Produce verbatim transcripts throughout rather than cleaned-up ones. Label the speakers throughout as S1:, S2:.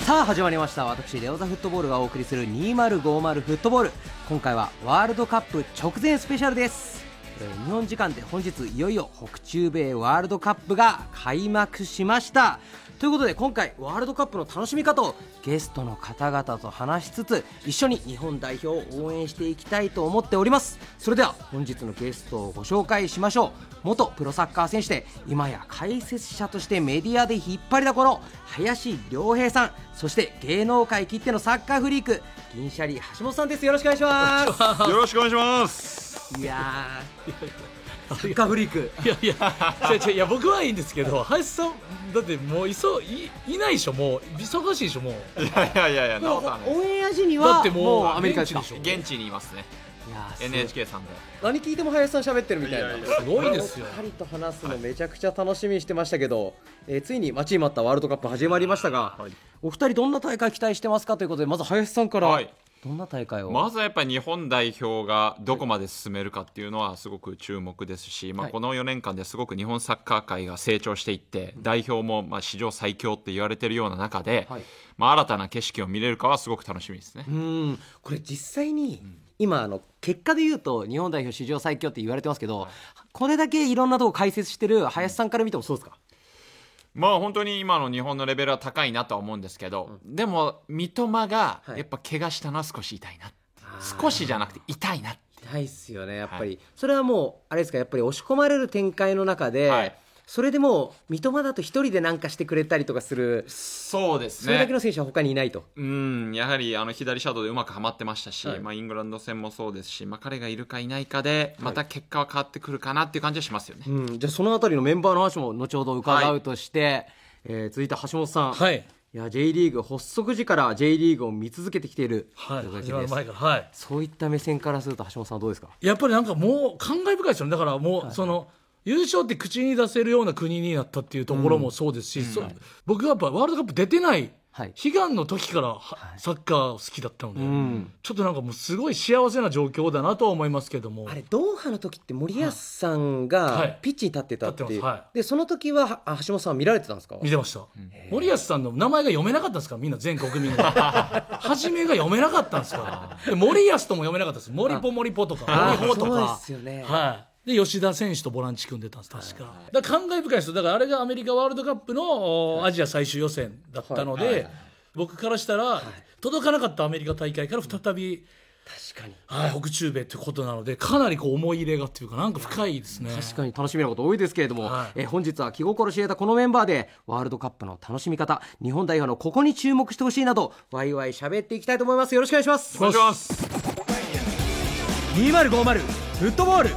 S1: さあ始まりました。私レオザフットボールがお送りするにせんごじゅうフットボール。今回はワールドカップ直前スペシャルです。えー日本時間で本日いよいよ北中米ワールドカップが開幕しました。ということで今回ワールドカップの楽しみ方をゲストの方々と話しつつ、一緒に日本代表を応援していきたいと思っております。それでは本日のゲストをご紹介しましょう。元プロサッカー選手で今や解説者としてメディアで引っ張りだこの林良平さん、そして芸能界きってのサッカーフリーク銀シャリ橋本さんです。よろしくお願いします。
S2: よろしくお願いします。
S1: いやーサッカーフリーク、
S3: いやいや違う違う、いや僕はいいんですけど、林さんだってもういそ い, いないでしょ、もう忙しいでしょ、もう。
S2: いやいやいやいや、なおさん
S1: オンエア時には
S3: だってもう
S1: もうアメリカですか。
S3: 現地
S2: 現地にいますね。
S1: いやー
S2: エヌエイチケー さんで
S1: 何聞いても林さん喋ってるみたいな。
S2: いやいや
S3: すごいですよ。
S1: しっかりと話すのめちゃくちゃ楽しみにしてましたけど、えーついに待ちに待ったワールドカップ始まりましたが、
S2: はい
S1: お二人どんな大会期待してますかということで、まず林さんから、
S2: はい
S1: どんな大会を。
S2: まずはやっぱり日本代表がどこまで進めるかっていうのはすごく注目ですし、まあ、
S1: はい
S2: このよねんかんですごく日本サッカー界が成長していって、代表もまあ史上最強って言われているような中で、
S1: はい
S2: まあ、新たな景色を見れるかはすごく楽しみですね。
S1: うーんこれ実際に、今あの結果で言うと日本代表史上最強って言われてますけど、これだけいろんなとこ解説してる林さんから見てもそうですか。
S2: まあ本当に今の日本のレベルは高いなとは思うんですけど、でも三笘がやっぱ怪我したのは少し痛いな、少しじゃなくて痛いな。
S1: 痛いっすよねやっぱり、
S2: はい
S1: それはもうあれですか、やっぱり押し込まれる展開の中で、
S2: はい
S1: それでもう三笘だと一人で何かしてくれたりとかする、
S2: そうです
S1: それだけ
S2: ね。
S1: の選手は他にいないと。
S2: うんやはりあの左シャドウでうまくはまってましたし、
S1: はい
S2: まあ、イングランド戦もそうですし、まあ、彼がいるかいないかでまた結果は変わってくるかなっていう感じはしますよね。
S1: うん、じゃあそのあたりのメンバーの話も後ほど伺うとして、えー続いて橋本さん、
S3: はい
S1: いや J リーグ発足時から J リーグを見続けてきている
S3: はい、
S1: という
S3: 始まる
S1: 形です。
S3: 前から、はい、
S1: そういった目線からすると橋本さんはどうですか。
S3: やっぱりなんかもう感慨深いですよね。だからもう、その優勝って口に出せるような国になったっていうところもそうですし、そ僕がやっぱワールドカップ出てない
S1: はい
S3: 悲願の時からはサッカー好きだったので、
S1: ん
S3: ちょっとなんかもうすごい幸せな状況だなとは思いますけども。
S1: あれドーハの時って森保さん
S3: は
S1: が
S3: い
S1: ピッチに立ってたっていう、
S3: 立ってますはい
S1: でその時はあ橋本さんは見られてたんですか。
S3: 見てました、森保さんの名前が読めなかったんですから、みんな全国民が初めが読めなかったんですからで森保とも読めなかったです。森ポ森ポとか
S1: あ
S3: 森ポと
S1: そうで
S3: か
S1: すよね、
S3: はいで吉田選手とボランチ組んでたんです確か、だから感慨深いですよ。だからあれがアメリカワールドカップの、アジア最終予選だったので、
S1: はいはいはい
S3: 僕からしたら、届かなかったアメリカ大会から再び、
S1: 確かに
S3: はい、北中米ということなので、かなりこう思い入れがっていうかなんか深いですね。
S1: 確かに楽しみなこと多いですけれども、
S3: はい
S1: えー本日は気心知れたこのメンバーでワールドカップの楽しみ方、日本代表のここに注目してほしいなどワイワイ喋っていきたいと思います。よろしくお願いします。
S2: お願いします。
S1: にせんごじゅうフットボール。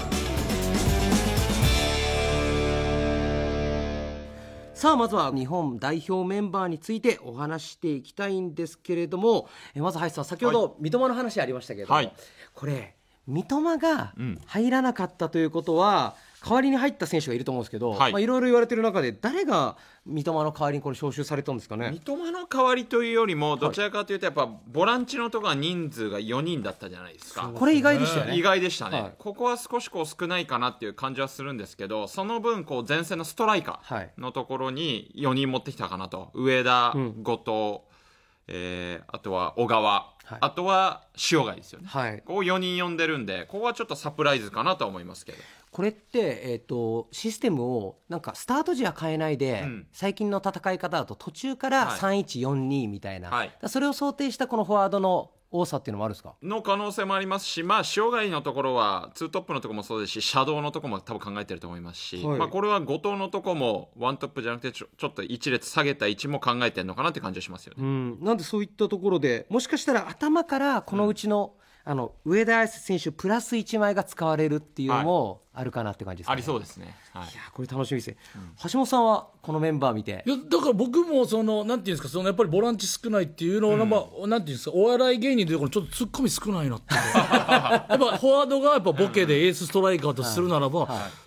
S1: さあまずは日本代表メンバーについてお話していきたいんですけれども、えまず林さん先ほど三笘の話ありましたけれども、
S2: はい
S1: これ三笘が
S2: うん
S1: 入らなかったということは、代わりに入った選手がいると思うんですけど、
S2: はい
S1: まあいろいろ言われてる中で誰が三笘の代わりにこれ招集されたんですかね。
S2: 三笘の代わりというよりもどちらかというとやっぱボランチのところは人数がよにんだったじゃないですか。
S1: これ意外でしたよね。
S2: 意外でしたね、
S1: はい
S2: ここは少しこう少ないかなっていう感じはするんですけど、その分こう前線のストライカ
S1: はい
S2: ーのところによにん持ってきたかなと。上田、
S1: うん
S2: 後藤、えーあとは小川、
S1: はい
S2: あとは塩貝ですよね。
S1: はい、
S2: こうよにん呼んでるんで、ここはちょっとサプライズかなとは思いますけど。
S1: これって、えー、とシステムをなんかスタート時は変えないで、
S2: うん
S1: 最近の戦い方だと途中から
S2: はい
S1: さんいちよんにみたいな、
S2: はい
S1: だからそれを想定したこのフォワードの多さっていうのもあるんですか。
S2: の可能性もありますし、まあ、塩貝のところはツートップのところもそうですし、シャドウのところも多分考えてると思いますし、
S1: はい
S2: まあ、これは後藤のところもワントップじゃなくてちょちょっと一列下げた位置も考えてるのかなって感じがしますよね。
S1: うん、なんでそういったところでもしかしたら頭からこのうちの、あの上田綺世選手プラスいちまいが使われるっていうのもあるかなって感じですかね。
S2: ありそうですね、はい
S1: いやこれ楽しみですね、橋本さんはこのメンバー見て。
S3: いやだから僕もそのなんていうんですか、そのやっぱりボランチ少ないっていうのを、まあなんていうんですか、お笑い芸人というところちょっとツッコミ少ないなってやっぱフォワードがやっぱボケでエースストライカーとするならば、